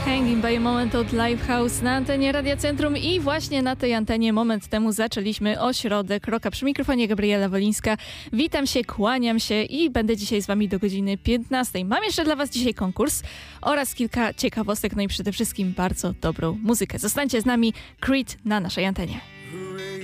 Hanging by a Moment od Lifehouse na antenie Radia Centrum i właśnie na tej antenie moment temu zaczęliśmy Ośrodek Rocka. Przy mikrofonie Gabriela Wolińska. Witam się, kłaniam się i będę dzisiaj z wami do godziny 15. Mam jeszcze dla was dzisiaj konkurs oraz kilka ciekawostek, no i przede wszystkim bardzo dobrą muzykę. Zostańcie z nami, Creed na naszej antenie.